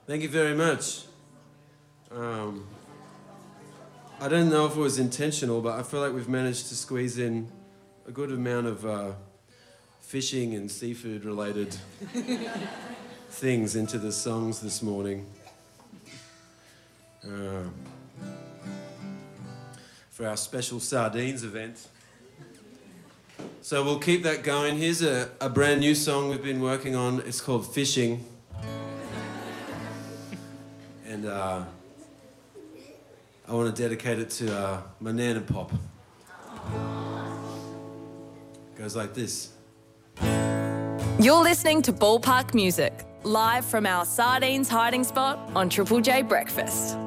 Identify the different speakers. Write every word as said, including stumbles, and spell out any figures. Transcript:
Speaker 1: Thank you very much. Um, I don't know if it was intentional, but I feel like we've managed to squeeze in a good amount of uh, fishing and seafood related things into the songs this morning. Uh, for our special sardines event. So we'll keep that going. Here's a, a brand new song we've been working on. It's called Fishing. And uh, I want to dedicate it to uh, my Nan and Pop. Goes like this.
Speaker 2: You're listening to Ballpark Music, live from our Sardines hiding spot on Triple J Breakfast.